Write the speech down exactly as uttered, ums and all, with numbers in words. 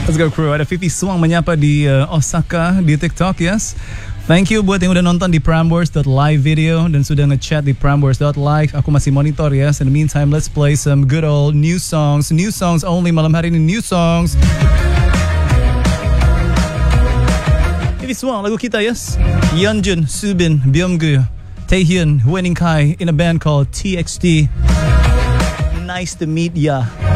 Let's go crew. Ada Vivi Suang menyapa di uh, Osaka di TikTok, yes. Thank you buat yang udah nonton di prambors dot live video dan sudah ngechat di prambors dot live. Aku masih monitor, yes. In the meantime, let's play some good old new songs. New songs only malam hari ini, new songs. Vivi Suang, lagu kita, yes. Yeonjun, Subin, Byunggu, Taehyun, Winning Kai in a band called T X T. Nice to meet ya.